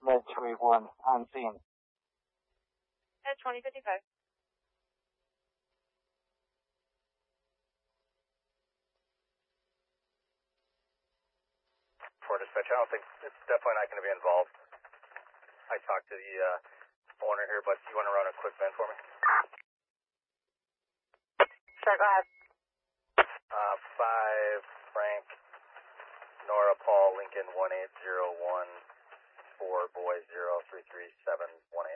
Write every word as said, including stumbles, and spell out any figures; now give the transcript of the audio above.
Med two eight one on scene. At twenty fifty-five. For dispatch, I don't think it's definitely not going to be involved. I talked to the uh, owner here, but you want to run a quick vent for me? Sure, go ahead. Uh, five, Frank, Nora, Paul, Lincoln, one eight zero one, four, boy, zero, three three seven, one eight.